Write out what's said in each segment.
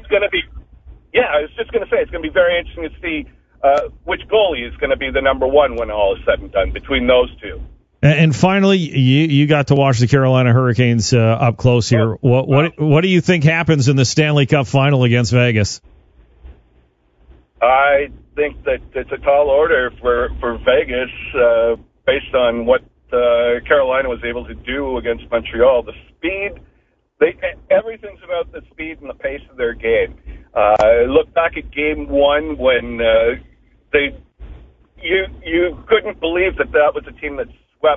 it's going to be, I was just going to say, it's going to be very interesting to see which goalie is going to be the number one when all is said and done between those two. And finally, you got to watch the Carolina Hurricanes up close here. What do you think happens in the Stanley Cup final against Vegas? I think that it's a tall order for Vegas based on what Carolina was able to do against Montreal. The speed, everything's about the speed and the pace of their game. Look back at Game 1 when you couldn't believe that was a team that swept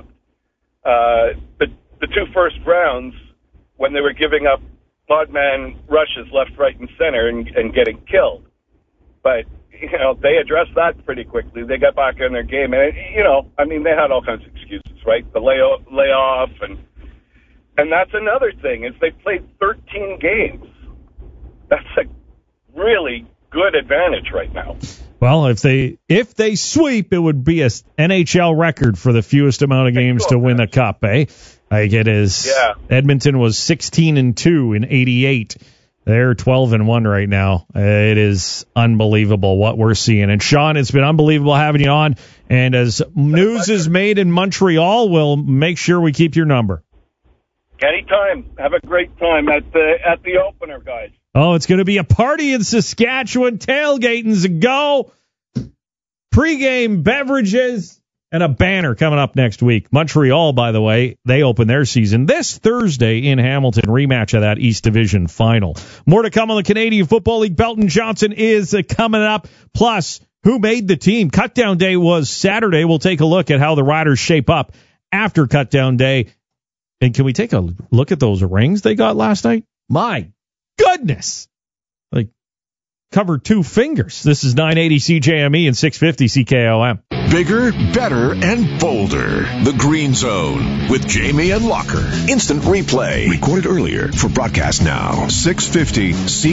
the two first rounds when they were giving up odd man rushes left, right, and center and getting killed. But, they addressed that pretty quickly. They got back in their game. And, they had all kinds of excuses, right? The layoff. And that's another thing, is they played 13 games. That's a really good advantage right now. Well, if they sweep, it would be a NHL record for the fewest amount of games to win the Cup, eh? Like it is. Yeah. Edmonton was 16-2 in '88. They're 12-1 right now. It is unbelievable what we're seeing. And Sean, it's been unbelievable having you on. And as news is made in Montreal, we'll make sure we keep your number. Anytime. Have a great time at the opener, guys. Oh, it's going to be a party in Saskatchewan. Tailgating's a go. Pre-game beverages and a banner coming up next week. Montreal, by the way, they open their season this Thursday in Hamilton. Rematch of that East Division final. More to come on the Canadian Football League. Belton Johnson is coming up. Plus, who made the team? Cutdown Day was Saturday. We'll take a look at how the Riders shape up after Cutdown Day. And can we take a look at those rings they got last night? My goodness. Like, covered 2 fingers. This is 980 CJME and 650 CKOM. Bigger, better, and bolder. The Green Zone with Jamie and Locker. Instant replay. Recorded earlier for broadcast now. 650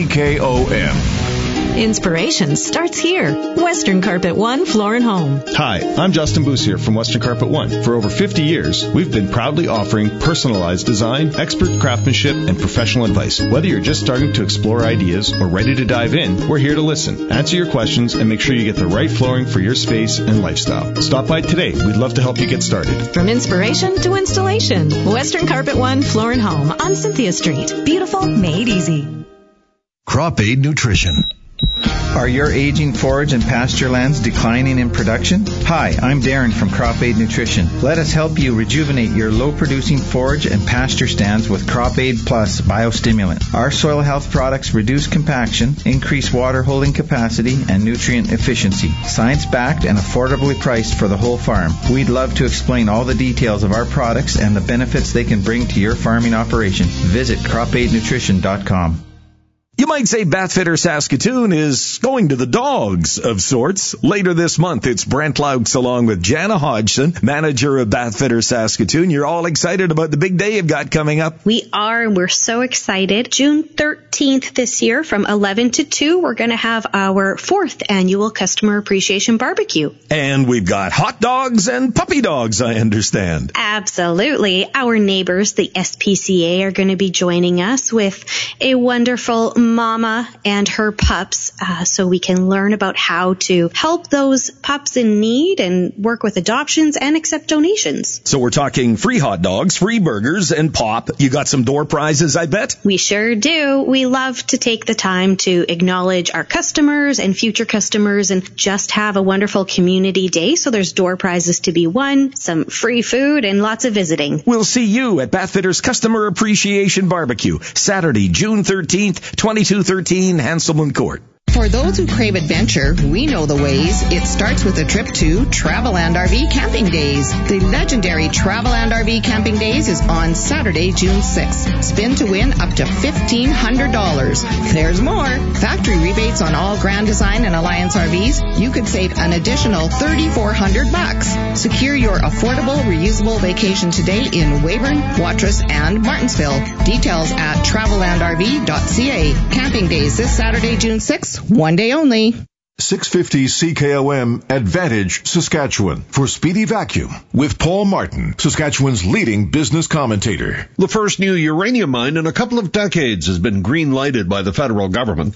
CKOM. Inspiration starts here. Western Carpet One Floor and Home. Hi, I'm Justin Boussier from Western Carpet One. For over 50 years, we've been proudly offering personalized design, expert craftsmanship, and professional advice. Whether you're just starting to explore ideas or ready to dive in, we're here to listen, answer your questions, and make sure you get the right flooring for your space and lifestyle. Stop by today. We'd love to help you get started. From inspiration to installation, Western Carpet One Floor and Home on Cynthia Street. Beautiful, made easy. Crop Aid Nutrition. Are your aging forage and pasture lands declining in production? Hi, I'm Darren from Crop Aid Nutrition. Let us help you rejuvenate your low-producing forage and pasture stands with Crop Aid Plus Biostimulant. Our soil health products reduce compaction, increase water holding capacity, and nutrient efficiency. Science-backed and affordably priced for the whole farm. We'd love to explain all the details of our products and the benefits they can bring to your farming operation. Visit cropaidnutrition.com. You might say Bathfitter Saskatoon is going to the dogs of sorts. Later this month, it's Brent Laux along with Jana Hodgson, manager of Bathfitter Saskatoon. You're all excited about the big day you've got coming up. We are, and we're so excited. June 13th this year from 11 to 2, we're going to have our 4th annual Customer Appreciation Barbecue. And we've got hot dogs and puppy dogs, I understand. Absolutely. Our neighbors, the SPCA, are going to be joining us with a wonderful mama and her pups, so we can learn about how to help those pups in need and work with adoptions and accept donations. So we're talking free hot dogs, free burgers, and pop. You got some door prizes, I bet? We sure do. We love to take the time to acknowledge our customers and future customers and just have a wonderful community day. So there's door prizes to be won, some free food, and lots of visiting. We'll see you at Bathfitter's Customer Appreciation Barbecue, Saturday, June 13th, 2213 Hanselman Court. For those who crave adventure, we know the ways. It starts with a trip to Traveland RV Camping Days. The legendary Traveland RV Camping Days is on Saturday, June 6th. Spin to win up to $1,500. There's more. Factory rebates on all Grand Design and Alliance RVs. You could save an additional $3,400. Secure your affordable, reusable vacation today in Weyburn, Watrous, and Martinsville. Details at travelandrv.ca. Camping Days this Saturday, June 6th. One day only. 650 CKOM Advantage, Saskatchewan, for Speedy Vacuum with Paul Martin, Saskatchewan's leading business commentator. The first new uranium mine in a couple of decades has been green-lighted by the federal government.